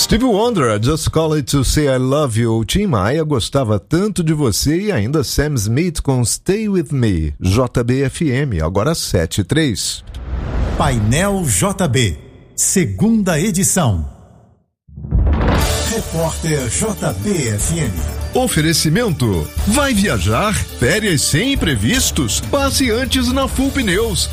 Stevie Wonder, Just Call It To Say I Love You. Tim Maia gostava tanto de você e ainda Sam Smith com Stay With Me. JB-FM, agora 7:03. Painel JB, segunda edição. Repórter JB-FM. Oferecimento: vai viajar? Férias sem imprevistos? Passe antes na Full Pneus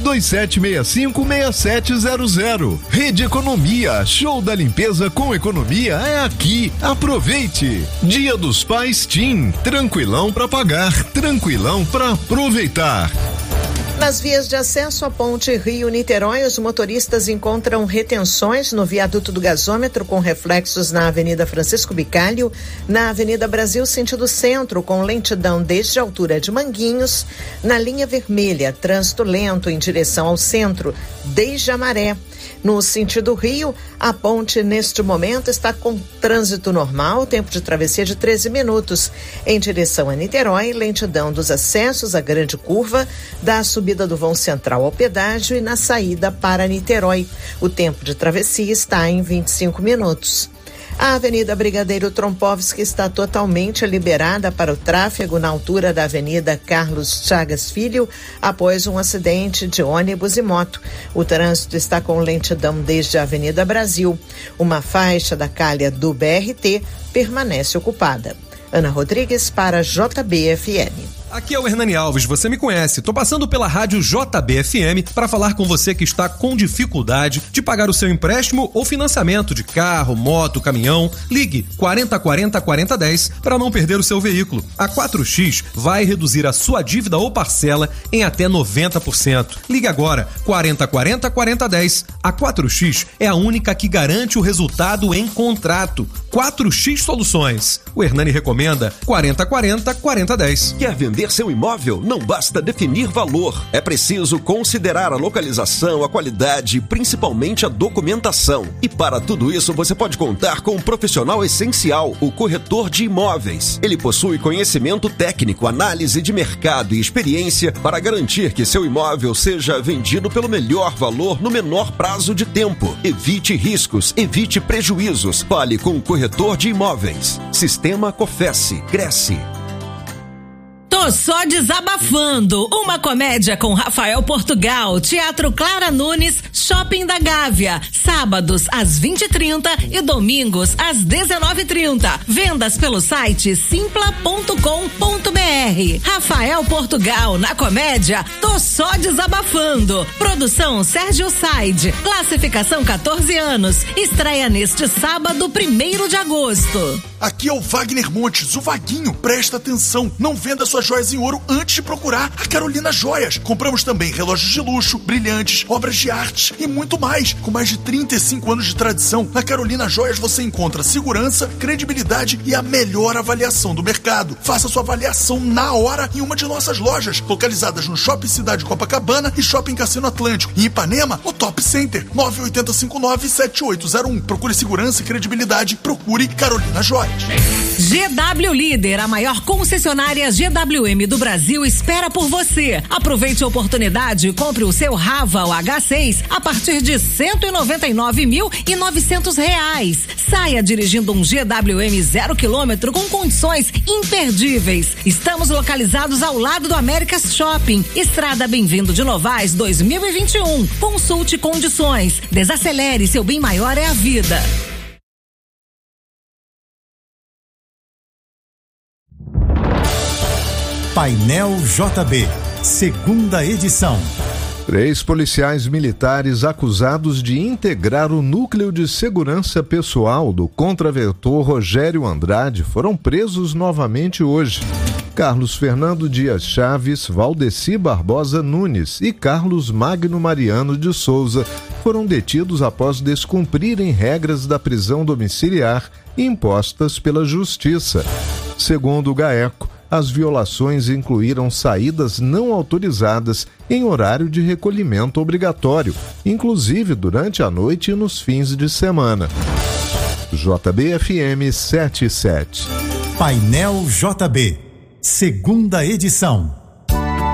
2765-6700. Rede Economia, show da limpeza com economia é aqui. Aproveite! Dia dos Pais TIM, tranquilão pra pagar, tranquilão pra aproveitar. Nas vias de acesso à ponte Rio-Niterói, os motoristas encontram retenções no viaduto do gasômetro com reflexos na Avenida Francisco Bicalho, na Avenida Brasil sentido centro com lentidão desde a altura de Manguinhos, na linha vermelha, trânsito lento em direção ao centro, desde a Maré. No sentido Rio, a ponte neste momento está com trânsito normal, tempo de travessia de 13 minutos. Em direção a Niterói, lentidão dos acessos à grande curva, da subida do vão central ao pedágio e na saída para Niterói. O tempo de travessia está em 25 minutos. A Avenida Brigadeiro Trompovski está totalmente liberada para o tráfego na altura da Avenida Carlos Chagas Filho, após um acidente de ônibus e moto. O trânsito está com lentidão desde a Avenida Brasil. Uma faixa da calha do BRT permanece ocupada. Ana Rodrigues para JB-FM. Aqui é o Hernani Alves, você me conhece. Tô passando pela rádio JB-FM para falar com você que está com dificuldade de pagar o seu empréstimo ou financiamento de carro, moto, caminhão. Ligue 4040-4010 para não perder o seu veículo. A 4X vai reduzir a sua dívida ou parcela em até 90%. Ligue agora, 4040-4010. A 4X é a única que garante o resultado em contrato. 4X Soluções. O Hernani recomenda 4040-4010. Quer vender seu imóvel? Não basta definir valor. É preciso considerar a localização, a qualidade e principalmente a documentação. E para tudo isso você pode contar com um profissional essencial, o corretor de imóveis. Ele possui conhecimento técnico, análise de mercado e experiência para garantir que seu imóvel seja vendido pelo melhor valor no menor prazo de tempo. Evite riscos, evite prejuízos. Fale com o corretor de imóveis. Sistema Cofesse. Cresce. Tô só desabafando. Uma comédia com Rafael Portugal, Teatro Clara Nunes, Shopping da Gávea. Sábados às 20h30 e domingos às 19h30. Vendas pelo site simpla.com.br. Rafael Portugal na comédia Tô só desabafando. Produção Sérgio Said. Classificação 14 anos. Estreia neste sábado, 1º de agosto. Aqui é o Wagner Montes, o Vaguinho. Presta atenção, não venda suas joias em ouro antes de procurar a Carolina Joias. Compramos também relógios de luxo, brilhantes, obras de arte e muito mais. Com mais de 35 anos de tradição, na Carolina Joias você encontra segurança, credibilidade e a melhor avaliação do mercado. Faça sua avaliação na hora em uma de nossas lojas, localizadas no Shopping Cidade Copacabana e Shopping Cassino Atlântico. Em Ipanema, o Top Center, 98059-7801. Procure segurança e credibilidade, procure Carolina Joias. GW Líder, a maior concessionária GWM do Brasil, espera por você. Aproveite a oportunidade e compre o seu Raval H6 a partir de R$199.900. Saia dirigindo um GWM 0 km com condições imperdíveis. Estamos localizados ao lado do Américas Shopping, Estrada Bem-vindo de Novaes 2021. Consulte condições. Desacelere, seu bem maior é a vida. Painel JB, segunda edição. 3 policiais militares acusados de integrar o núcleo de segurança pessoal do contraventor Rogério Andrade foram presos novamente hoje. Carlos Fernando Dias Chaves, Valdeci Barbosa Nunes e Carlos Magno Mariano de Souza foram detidos após descumprirem regras da prisão domiciliar impostas pela Justiça. Segundo o GAECO, as violações incluíram saídas não autorizadas em horário de recolhimento obrigatório, inclusive durante a noite e nos fins de semana. JB-FM 77. Painel JB, segunda edição.